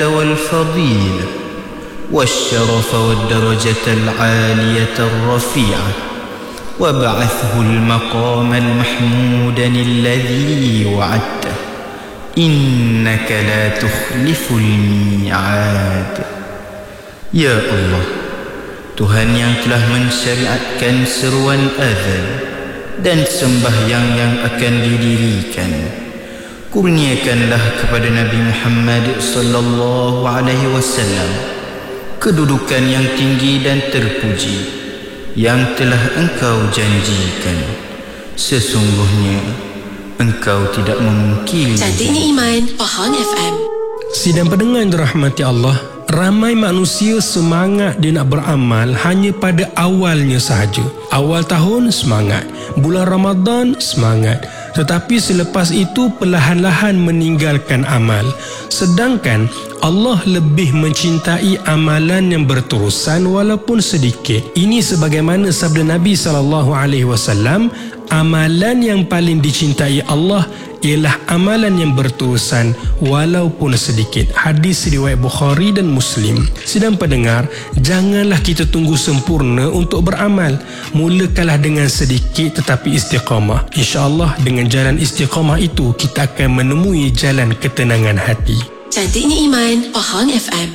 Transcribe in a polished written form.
والفضيلة والشرف والدرجة العالية الرفيعة وابعثه المقام المحمود الذي وعدته إنك لا تخلف الميعاد. Ya Allah, Tuhan yang telah mensyariatkan seruan azan dan sembahyang yang akan didirikan, kurniakanlah kepada Nabi Muhammad sallallahu alaihi wasallam kedudukan yang tinggi dan terpuji yang telah Engkau janjikan. Sesungguhnya Engkau tidak memungkiri. Cantiknya Iman, Pahang FM. Sidang pendengar yang dirahmati Allah, ramai manusia semangat dia nak beramal hanya pada awalnya sahaja. Awal tahun semangat, bulan Ramadan semangat, tetapi selepas itu perlahan-lahan meninggalkan amal. Sedangkan Allah lebih mencintai amalan yang berterusan walaupun sedikit. Ini sebagaimana sabda Nabi SAW, amalan yang paling dicintai Allah ialah amalan yang berterusan walaupun sedikit. Hadis riwayat Bukhari dan Muslim. Sidang pendengar, janganlah kita tunggu sempurna untuk beramal. Mulakanlah dengan sedikit tetapi istiqamah. InsyaAllah dengan jalan istiqamah itu kita akan menemui jalan ketenangan hati. Cantiknya Iman, Pahang FM.